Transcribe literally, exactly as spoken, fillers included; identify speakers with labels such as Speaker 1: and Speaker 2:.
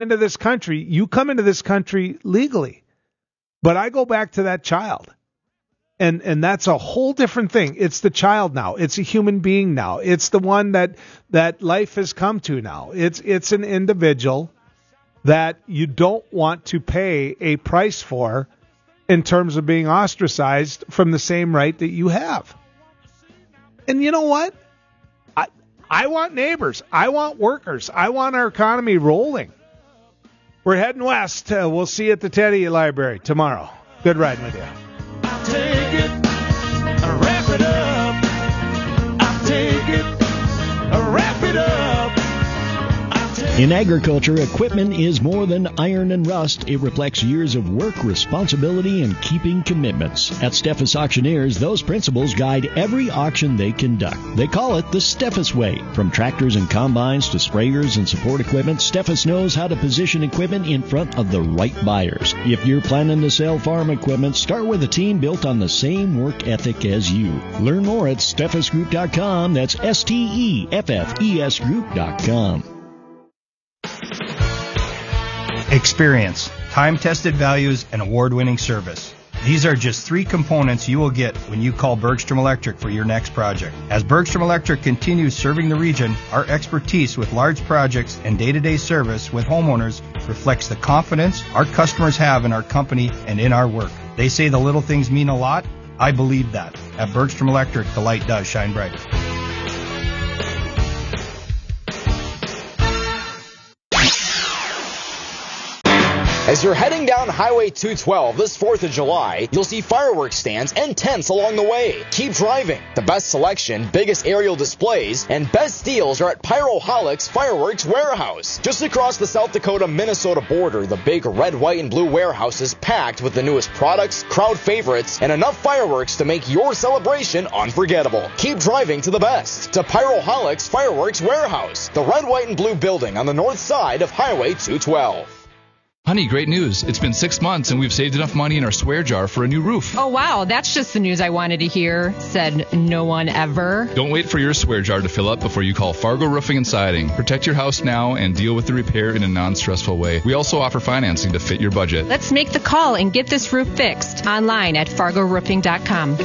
Speaker 1: into this country, you come into this country legally. But I go back to that child. And and that's a whole different thing. It's the child now. It's a human being now. It's the one that that life has come to now. It's it's an individual that you don't want to pay a price for in terms of being ostracized from the same right that you have. And you know what? I I want neighbors. I want workers. I want our economy rolling. We're heading west. Uh, we'll see you at the Teddy Library tomorrow. Good riding with you.
Speaker 2: I'll take it, I'll wrap it up. I'll take it, I'll wrap it up.
Speaker 3: In agriculture, equipment is more than iron and rust. It reflects years of work, responsibility, and keeping commitments. At Steffes Auctioneers, those principles guide every auction they conduct. They call it the Steffes Way. From tractors and combines to sprayers and support equipment, Steffes knows how to position equipment in front of the right buyers. If you're planning to sell farm equipment, start with a team built on the same work ethic as you. Learn more at steffes group dot com. That's S T E F F E S group dot com.
Speaker 4: Experience, time-tested values, and award-winning service. These are just three components you will get when you call Bergstrom Electric for your next project. As Bergstrom Electric continues serving the region, our expertise with large projects and day-to-day service with homeowners reflects the confidence our customers have in our company and in our work. They say the little things mean a lot. I believe that. At Bergstrom Electric, the light does shine bright.
Speaker 5: As you're heading down Highway two twelve this fourth of July, you'll see fireworks stands and tents along the way. Keep driving. The best selection, biggest aerial displays, and best deals are at Pyroholics Fireworks Warehouse. Just across the South Dakota-Minnesota border, the big red, white, and blue warehouse is packed with the newest products, crowd favorites, and enough fireworks to make your celebration unforgettable. Keep driving to the best. To Pyroholics Fireworks Warehouse, the red, white, and blue building on the north side of Highway two twelve.
Speaker 6: Honey, great news. It's been six months and we've saved enough money in our swear jar for a new roof.
Speaker 7: Oh, wow. That's just the news I wanted to hear, said no one ever.
Speaker 6: Don't wait for your swear jar to fill up before you call Fargo Roofing and Siding. Protect your house now and deal with the repair in a non-stressful way. We also offer financing to fit your budget.
Speaker 7: Let's make the call and get this roof fixed online at fargo roofing dot com.